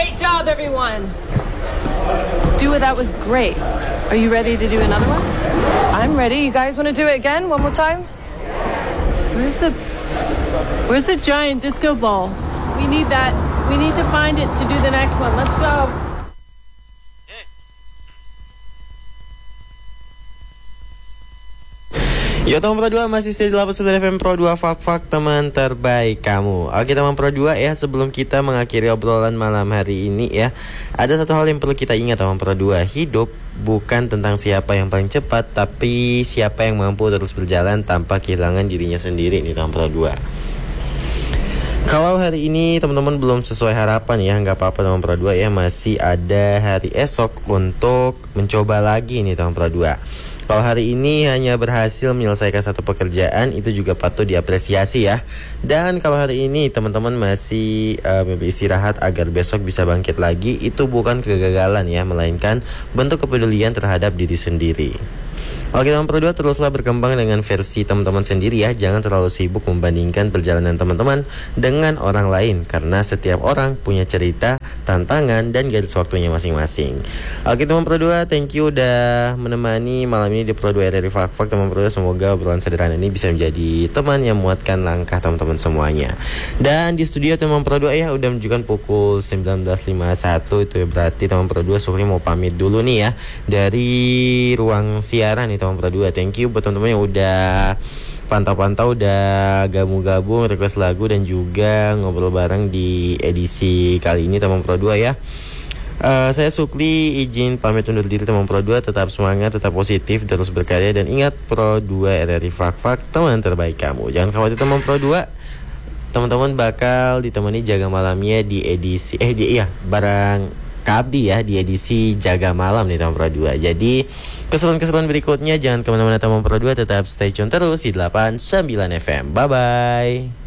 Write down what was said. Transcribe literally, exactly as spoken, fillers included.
Great job, everyone. Dua, that was great. Are you ready to do another one? I'm ready. You guys want to do it again? One more time? Where's the Where's the giant disco ball? We need that. We need to find it to do the next one. Let's go. Yo teman Pro dua, masih stay di delapan puluh sembilan F M Pro dua, fak-fak teman terbaik kamu. Oke teman Pro dua ya, sebelum kita mengakhiri obrolan malam hari ini ya, ada satu hal yang perlu kita ingat teman Pro dua. Hidup bukan tentang siapa yang paling cepat, tapi siapa yang mampu terus berjalan tanpa kehilangan dirinya sendiri nih teman Pro dua. Kalau hari ini teman-teman belum sesuai harapan ya, nggak apa-apa teman Pro dua ya, masih ada hari esok untuk mencoba lagi nih teman Pro dua. Kalau hari ini hanya berhasil menyelesaikan satu pekerjaan, itu juga patut diapresiasi ya. Dan kalau hari ini teman-teman masih uh, beristirahat agar besok bisa bangkit lagi, itu bukan kegagalan ya, melainkan bentuk kepedulian terhadap diri sendiri. Oke teman Pro dua, teruslah berkembang dengan versi teman-teman sendiri ya. Jangan terlalu sibuk membandingkan perjalanan teman-teman dengan orang lain, karena setiap orang punya cerita, tantangan, dan garis waktunya masing-masing. Oke teman Pro dua, thank you udah menemani malam ini di Pro dua R R I Fak-Fak teman Pro dua. Semoga obrolan sederhana ini bisa menjadi teman yang memuatkan langkah teman-teman semuanya. Dan di studio teman Pro dua ya, udah menunjukkan pukul sembilan belas lima puluh satu. Itu ya berarti teman Pro dua Sukri mau pamit dulu nih ya dari ruang siaran nih teman Pro dua. Thank you buat teman-teman yang udah pantau-pantau, udah gabung-gabung, request lagu, dan juga ngobrol bareng di edisi kali ini teman Pro dua ya. Uh, saya Sukli izin pamit undur diri teman Pro dua. Tetap semangat, tetap positif, terus berkarya, dan ingat Pro dua R R I Fak-Fak teman terbaik kamu. Jangan khawatir teman Pro dua, teman-teman bakal ditemani jaga malamnya di edisi eh di iya barang Kabdi ya, di edisi Jaga Malam nih teman Pro dua. Jadi keseruan-keseruan berikutnya jangan kemana-mana teman Pro dua, tetap stay tune terus di delapan puluh sembilan F M. Bye-bye.